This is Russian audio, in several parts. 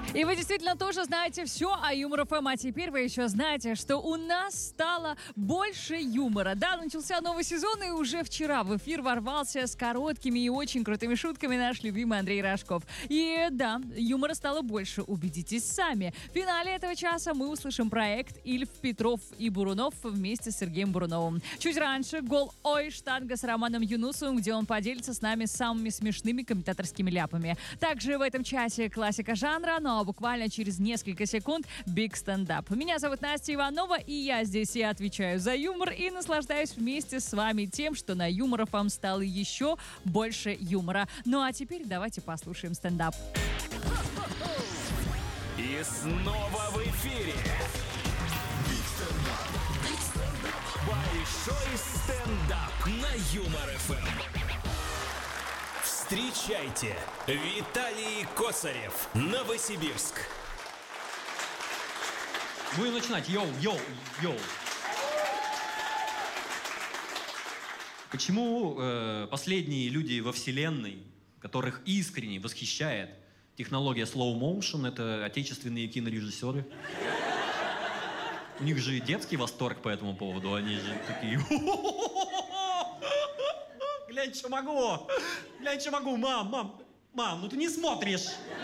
И вы действительно тоже знаете все о Юмор ФМ, а теперь вы еще знаете, что у нас стало больше юмора. Да, начался новый сезон, и уже вчера в эфир ворвался с короткими и очень крутыми шутками наш любимый Андрей Рожков. И да, юмора стало больше, убедитесь сами. В финале этого часа мы услышим проект Ильф, Петров и Бурунов вместе с Сергеем Буруновым. Чуть раньше гол «Ой, штанга» с Романом Юнусовым, где он поделится с нами самыми смешными комментаторскими ляпами. Также в этом часе классика жанра, но буквально через несколько секунд биг стендап. Меня зовут Настя Иванова, и я здесь и отвечаю за юмор, и наслаждаюсь вместе с вами тем, что на Юмор ФМ стало еще больше юмора. Ну а теперь давайте послушаем стендап. И снова в эфире большой стендап на Юмор ФМ. Встречайте, Виталий Косарев, Новосибирск. Будем начинать. Йоу. Почему последние люди во вселенной, которых искренне восхищает технология slow motion, это отечественные кинорежиссеры? У них же детский восторг по этому поводу. Они же такие... Глянь, что могу. Мам, ну ты не смотришь.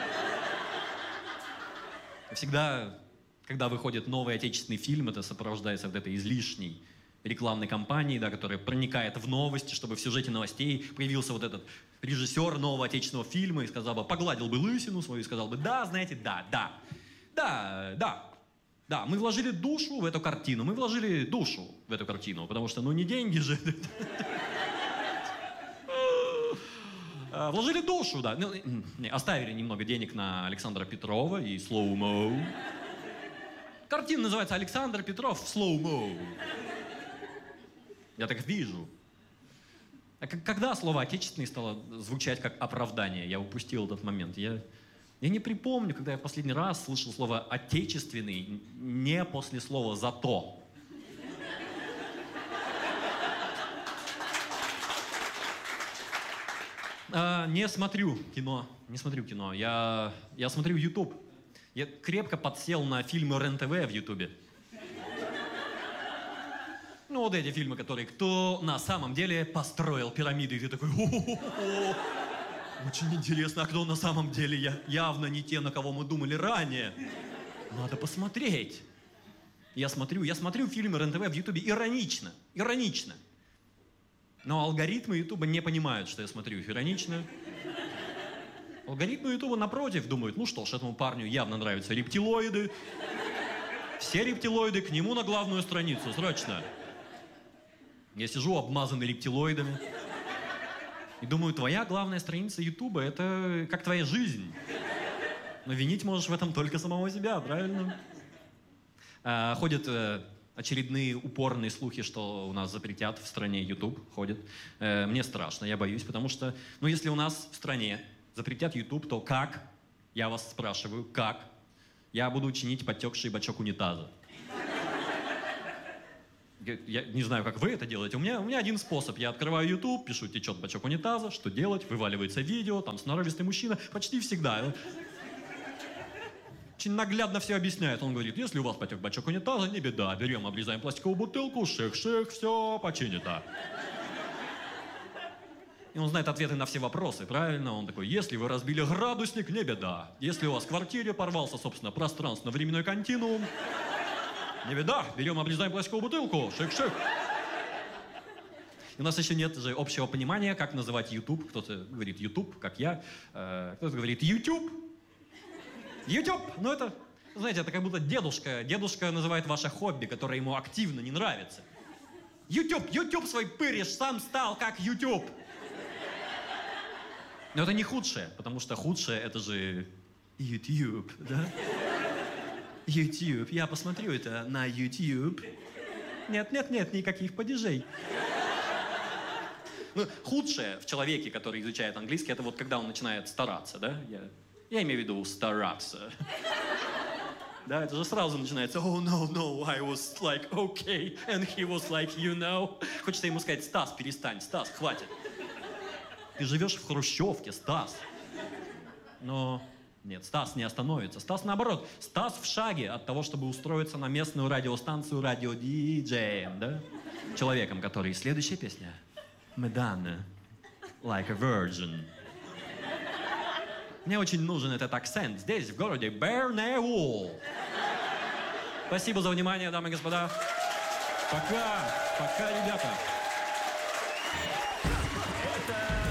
Всегда, когда выходит новый отечественный фильм, это сопровождается вот этой излишней рекламной кампанией, да, которая проникает в новости, чтобы в сюжете новостей появился вот этот режиссер нового отечественного фильма и сказал бы, погладил бы лысину свою и сказал бы, да, знаете, да, мы вложили душу в эту картину, потому что, ну, не деньги же. Вложили душу, да. Ну, оставили немного денег на Александра Петрова и слоумо. Картина называется «Александр Петров в слоумо». Я так вижу. А когда слово «отечественный» стало звучать как оправдание? Я упустил этот момент. Я не припомню, когда я в последний раз слышал слово «отечественный» не после слова «зато». Не смотрю кино. Я смотрю YouTube. Я крепко подсел на фильмы РЕН-ТВ в Ютубе. Ну, вот эти фильмы, которые «Кто на самом деле построил пирамиды?» И ты такой, очень интересно, а кто на самом деле? Явно не те, на кого мы думали ранее. Надо посмотреть. Я смотрю фильмы РЕН-ТВ в Ютубе иронично. Но алгоритмы Ютуба не понимают, что я смотрю их иронично. Алгоритмы Ютуба, напротив, думают, ну что ж, этому парню явно нравятся рептилоиды. Все рептилоиды к нему на главную страницу, срочно. Я сижу, обмазанный рептилоидами. И думаю, твоя главная страница Ютуба — это как твоя жизнь. Но винить можешь в этом только самого себя, правильно? Ходят... очередные упорные слухи, что у нас запретят в стране YouTube, ходят. Мне страшно, я боюсь, потому что, ну, если у нас в стране запретят YouTube, то как? Я вас спрашиваю, как? Я буду чинить подтекший бачок унитаза. Я не знаю, как вы это делаете. У меня один способ. Я открываю YouTube, пишу «течет бачок унитаза», что делать? Вываливается видео, там сноровистый мужчина, почти всегда. Очень наглядно все объясняет. Он говорит, если у вас потек бачок унитаза, не беда. Берем, обрезаем пластиковую бутылку, ших-ших, все починито. И он знает ответы на все вопросы, правильно? Он такой, если вы разбили градусник, не беда. Если у вас в квартире порвался, собственно, пространственно-временной континуум, не беда. Берем, обрезаем пластиковую бутылку, ших-ших. И у нас еще нет же общего понимания, как называть YouTube. Кто-то говорит YouTube, как я. Кто-то говорит YouTube. YouTube, ну это, знаете, это как будто дедушка называет ваше хобби, которое ему активно не нравится. YouTube свой пыришь, сам стал как YouTube. Но это не худшее, потому что худшее это же YouTube, да? YouTube, я посмотрю это на YouTube. Нет, никаких падежей. Ну, худшее в человеке, который изучает английский, это вот когда он начинает стараться, да? Я имею в виду стараться. Да, это же сразу начинается «Oh, no, I was like, okay, and he was like, you know». Хочется ему сказать «Стас, перестань, Стас, хватит». Ты живешь в хрущевке, Стас. Но Нет, Стас не остановится. Стас наоборот. Стас в шаге от того, чтобы устроиться на местную радиостанцию радио-диджеем, да? Человеком, который... Следующая песня. Madonna, like a virgin. Мне очень нужен этот акцент здесь, в городе Бернеул. Спасибо за внимание, дамы и господа. Пока, ребята. Это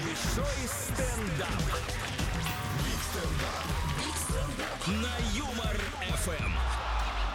большой стендап. На Юмор